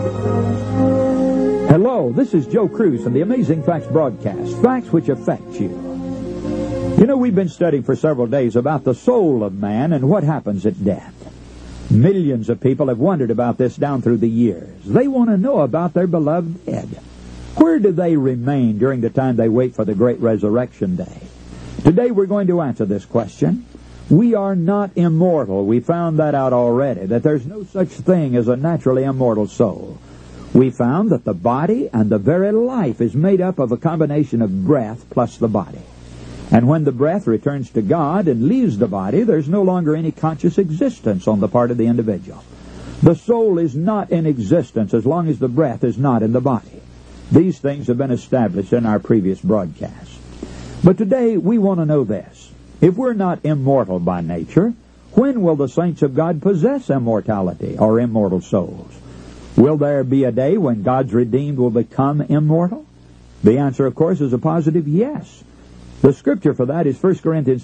Hello, this is Joe Cruz from the Amazing Facts broadcast, facts which affect you. You know, we've been studying for several days about the soul of man and what happens at death. Millions of people have wondered about this down through the years. They want to know about their beloved dead. Where do they remain during the time they wait for the great resurrection day? Today we're going to answer this question. We are not immortal. We found that out already, that there's no such thing as a naturally immortal soul. We found that the body and the very life is made up of a combination of breath plus the body. And when the breath returns to God and leaves the body, there's no longer any conscious existence on the part of the individual. The soul is not in existence as long as the breath is not in the body. These things have been established in our previous broadcasts. But today we want to know this. If we're not immortal by nature, when will the saints of God possess immortality or immortal souls? Will there be a day when God's redeemed will become immortal? The answer, of course, is a positive yes. The scripture for that is 1 Corinthians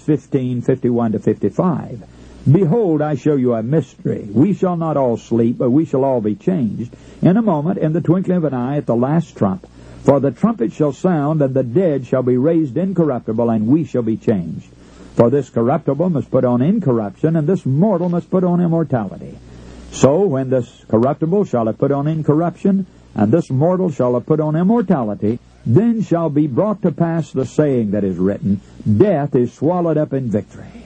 15:51-55. Behold, I show you a mystery. We shall not all sleep, but we shall all be changed. In a moment, in the twinkling of an eye, at the last trump. For the trumpet shall sound, and the dead shall be raised incorruptible, and we shall be changed. For this corruptible must put on incorruption, and this mortal must put on immortality. So, when this corruptible shall have put on incorruption, and this mortal shall have put on immortality, then shall be brought to pass the saying that is written, Death is swallowed up in victory.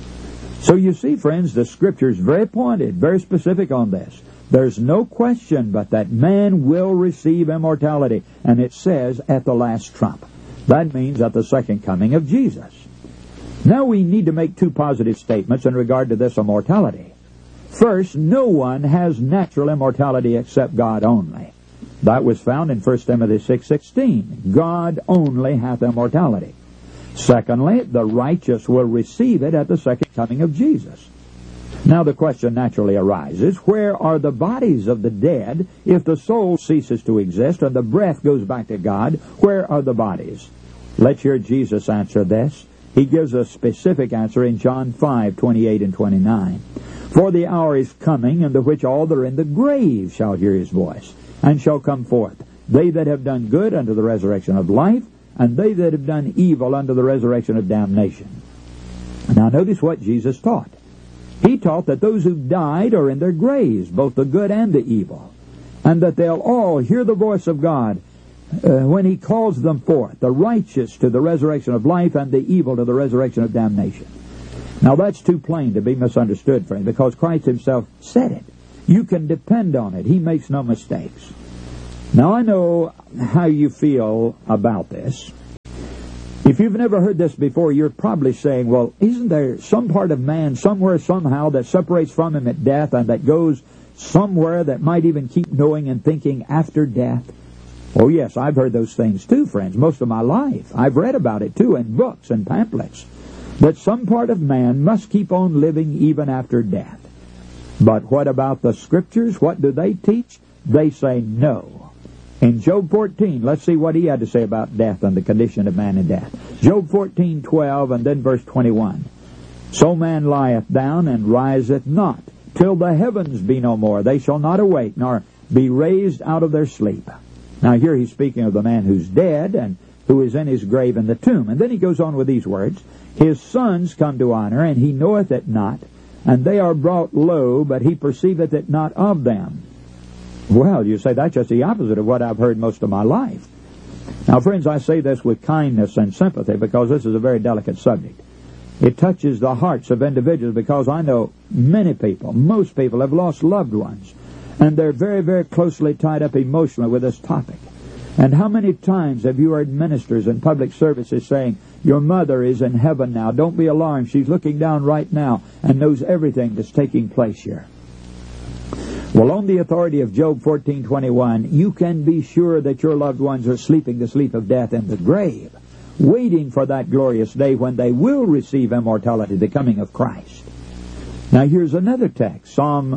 So you see, friends, the Scripture is very pointed, very specific on this. There's no question but that man will receive immortality, and it says at the last trump. That means at the second coming of Jesus. Now we need to make two positive statements in regard to this immortality. First, no one has natural immortality except God only. That was found in 1 Timothy 6:16. God only hath immortality. Secondly, the righteous will receive it at the second coming of Jesus. Now the question naturally arises, where are the bodies of the dead if the soul ceases to exist and the breath goes back to God? Where are the bodies? Let's hear Jesus answer this. He gives a specific answer in John 5:28 and 29. For the hour is coming in the which all that are in the grave shall hear his voice, and shall come forth, they that have done good unto the resurrection of life, and they that have done evil unto the resurrection of damnation. Now notice what Jesus taught. He taught that those who died are in their graves, both the good and the evil, and that they'll all hear the voice of God when He calls them forth, the righteous to the resurrection of life, and the evil to the resurrection of damnation. Now that's too plain to be misunderstood, friend, because Christ Himself said it. You can depend on it. He makes no mistakes. Now I know how you feel about this. If you've never heard this before, you're probably saying, well, isn't there some part of man somewhere, somehow, that separates from him at death and that goes somewhere that might even keep knowing and thinking after death? Oh, yes, I've heard those things too, friends, most of my life. I've read about it too in books and pamphlets, that some part of man must keep on living even after death. But what about the Scriptures? What do they teach? They say no. In Job 14, let's see what he had to say about death and the condition of man in death. Job 14:12 and then verse 21. So man lieth down and riseth not, till the heavens be no more. They shall not awake, nor be raised out of their sleep. Now here he's speaking of the man who's dead and who is in his grave in the tomb. And then he goes on with these words. His sons come to honor, and he knoweth it not, and they are brought low, but he perceiveth it not of them. Well, you say that's just the opposite of what I've heard most of my life. Now, friends, I say this with kindness and sympathy because this is a very delicate subject. It touches the hearts of individuals because I know many people, most people, have lost loved ones, and they're very, very closely tied up emotionally with this topic. And how many times have you heard ministers in public services saying, your mother is in heaven now, don't be alarmed, she's looking down right now and knows everything that's taking place here. Well, on the authority of Job 14:21, you can be sure that your loved ones are sleeping the sleep of death in the grave, waiting for that glorious day when they will receive immortality, the coming of Christ. Now here's another text, Psalm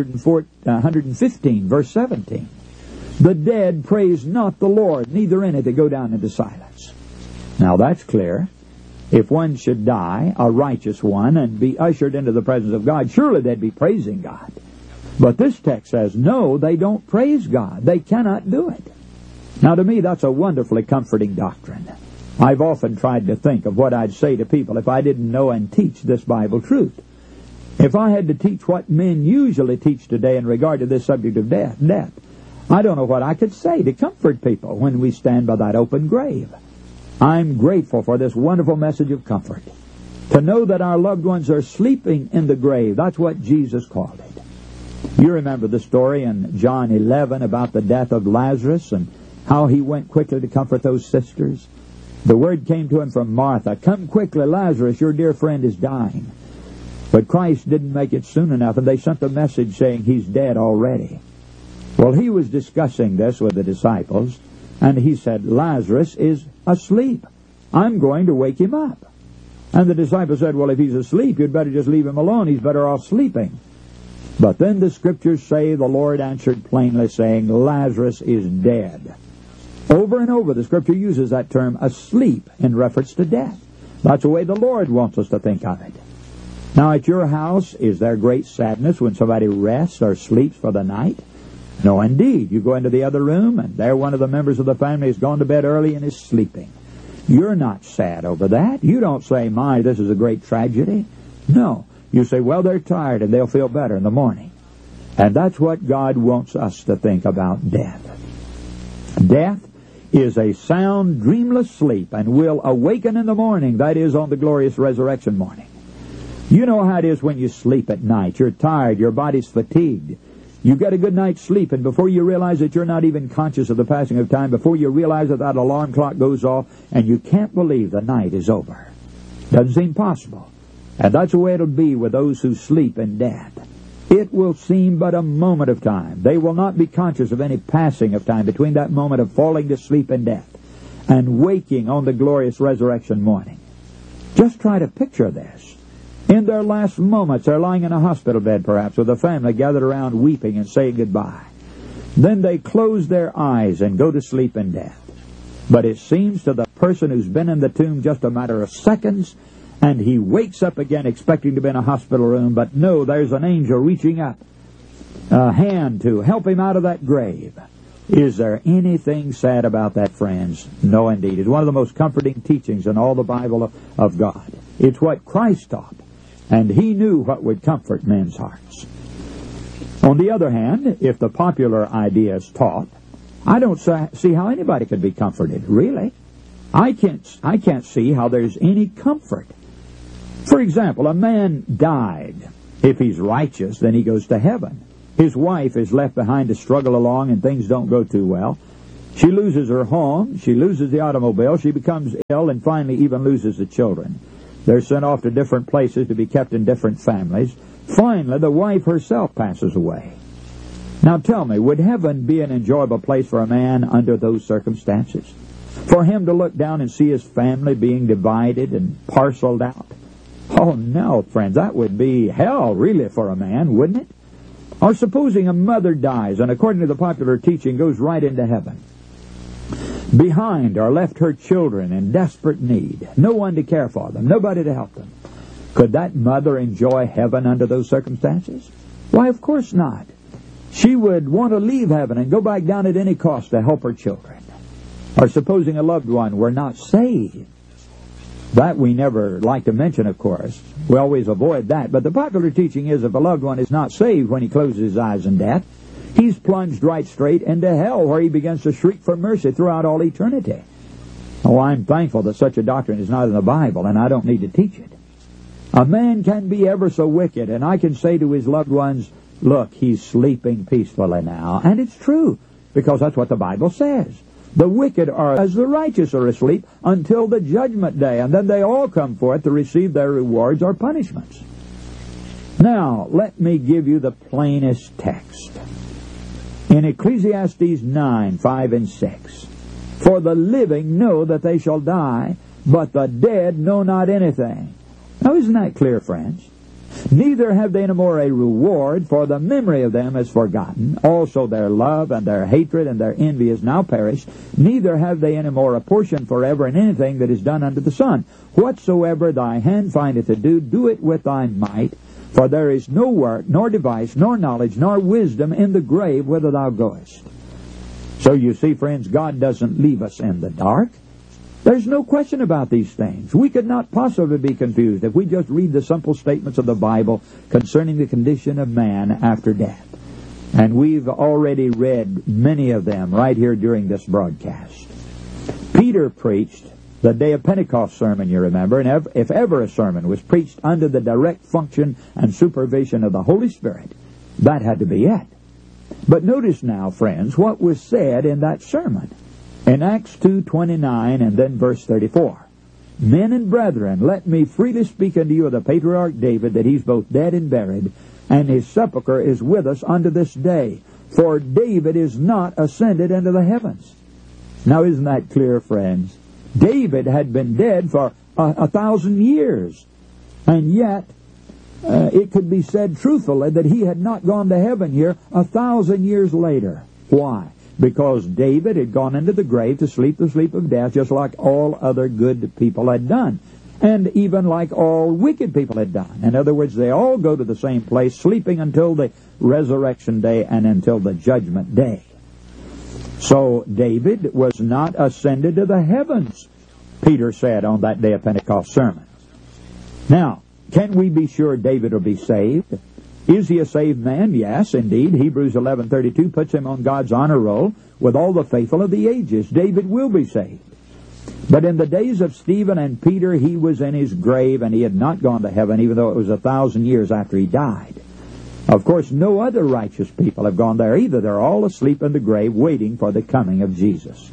115, verse 17. The dead praise not the Lord, neither any that go down into silence. Now that's clear. If one should die, a righteous one, and be ushered into the presence of God, surely they'd be praising God. But this text says, no, they don't praise God. They cannot do it. Now, to me, that's a wonderfully comforting doctrine. I've often tried to think of what I'd say to people if I didn't know and teach this Bible truth. If I had to teach what men usually teach today in regard to this subject of death, I don't know what I could say to comfort people when we stand by that open grave. I'm grateful for this wonderful message of comfort. To know that our loved ones are sleeping in the grave, that's what Jesus called it. You remember the story in John 11 about the death of Lazarus and how he went quickly to comfort those sisters. The word came to him from Martha, "Come quickly, Lazarus, your dear friend is dying." But Christ didn't make it soon enough, and they sent the message saying he's dead already. Well, he was discussing this with the disciples, and he said, "Lazarus is asleep. I'm going to wake him up." And the disciples said, "Well, if he's asleep, you'd better just leave him alone. He's better off sleeping." But then the Scriptures say the Lord answered plainly, saying, "Lazarus is dead." Over and over, the Scripture uses that term, asleep, in reference to death. That's the way the Lord wants us to think of it. Now, at your house, is there great sadness when somebody rests or sleeps for the night? No, indeed. You go into the other room, and there one of the members of the family has gone to bed early and is sleeping. You're not sad over that. You don't say, "My, this is a great tragedy." No. You say, "Well, they're tired, and they'll feel better in the morning." And that's what God wants us to think about death. Death is a sound, dreamless sleep, and will awaken in the morning, that is, on the glorious resurrection morning. You know how it is when you sleep at night. You're tired, your body's fatigued. You get a good night's sleep, and before you realize it, you're not even conscious of the passing of time. Before you realize it, that alarm clock goes off, and you can't believe the night is over. Doesn't seem possible. And that's the way it'll be with those who sleep in death. It will seem but a moment of time. They will not be conscious of any passing of time between that moment of falling to sleep in death and waking on the glorious resurrection morning. Just try to picture this. In their last moments, they're lying in a hospital bed, perhaps, with a family gathered around weeping and saying goodbye. Then they close their eyes and go to sleep in death. But it seems to the person who's been in the tomb just a matter of seconds, and he wakes up again expecting to be in a hospital room, but no, there's an angel reaching up a hand to help him out of that grave. Is there anything sad about that, friends? No, indeed. It's one of the most comforting teachings in all the Bible of God. It's what Christ taught, and he knew what would comfort men's hearts. On the other hand, if the popular idea is taught, I don't see how anybody could be comforted, really. I can't see how there's any comfort. For example, a man died. If he's righteous, then he goes to heaven. His wife is left behind to struggle along, and things don't go too well. She loses her home, she loses the automobile, she becomes ill, and finally even loses the children. They're sent off to different places to be kept in different families. Finally, the wife herself passes away. Now tell me, would heaven be an enjoyable place for a man under those circumstances? For him to look down and see his family being divided and parceled out? Oh, no, friends, that would be hell, really, for a man, wouldn't it? Or supposing a mother dies and, according to the popular teaching, goes right into heaven. Behind are left her children in desperate need. No one to care for them, nobody to help them. Could that mother enjoy heaven under those circumstances? Why, of course not. She would want to leave heaven and go back down at any cost to help her children. Or supposing a loved one were not saved. That we never like to mention, of course. We always avoid that. But the popular teaching is if a loved one is not saved when he closes his eyes in death, he's plunged right straight into hell, where he begins to shriek for mercy throughout all eternity. Oh, I'm thankful that such a doctrine is not in the Bible, and I don't need to teach it. A man can be ever so wicked, and I can say to his loved ones, "Look, he's sleeping peacefully now." And it's true, because that's what the Bible says. The wicked are as the righteous are asleep until the judgment day, and then they all come forth to receive their rewards or punishments. Now, let me give you the plainest text. In Ecclesiastes 9, 5 and 6, "For the living know that they shall die, but the dead know not anything." Now, isn't that clear, friends? "Neither have they any more a reward, for the memory of them is forgotten. Also their love and their hatred and their envy is now perished. Neither have they any more a portion forever in anything that is done under the sun. Whatsoever thy hand findeth to do, do it with thy might. For there is no work, nor device, nor knowledge, nor wisdom in the grave whither thou goest. So you see, friends, God doesn't leave us in the dark. There's no question about these things. We could not possibly be confused if we just read the simple statements of the Bible concerning the condition of man after death. And we've already read many of them right here during this broadcast. Peter preached the day of Pentecost sermon, you remember, and if ever a sermon was preached under the direct function and supervision of the Holy Spirit, that had to be it. But notice now, friends, what was said in that sermon. In Acts 2:29 and then verse 34. Men and brethren, let me freely speak unto you of the patriarch David, that he's both dead and buried, and his sepulchre is with us unto this day. For David is not ascended into the heavens. Now isn't that clear, friends? David had been dead for 1,000 years, and yet it could be said truthfully that he had not gone to heaven here 1,000 years later. Why? Because David had gone into the grave to sleep the sleep of death, just like all other good people had done, and even like all wicked people had done. In other words, they all go to the same place, sleeping until the resurrection day and until the judgment day. So David was not ascended to the heavens, Peter said on that day of Pentecost sermon. Now, can we be sure David will be saved? Is he a saved man? Yes, indeed. Hebrews 11:32 puts him on God's honor roll with all the faithful of the ages. David will be saved. But in the days of Stephen and Peter, he was in his grave and he had not gone to heaven, even though it was 1,000 years after he died. Of course, no other righteous people have gone there either. They're all asleep in the grave waiting for the coming of Jesus.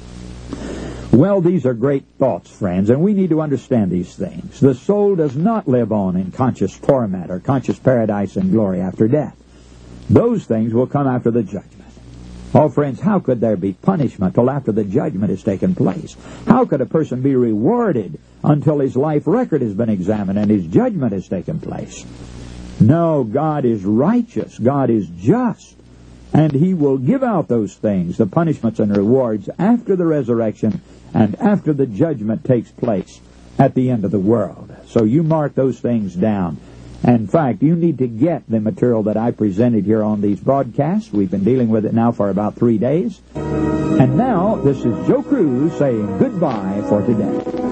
Well, these are great thoughts, friends, and we need to understand these things. The soul does not live on in conscious torment or conscious paradise and glory after death. Those things will come after the judgment. Oh, friends, how could there be punishment till after the judgment has taken place? How could a person be rewarded until his life record has been examined and his judgment has taken place? No, God is righteous. God is just. And He will give out those things, the punishments and rewards, after the resurrection and after the judgment takes place at the end of the world. So you mark those things down. In fact, you need to get the material that I presented here on these broadcasts. We've been dealing with it now for about 3 days. And now, this is Joe Cruz saying goodbye for today.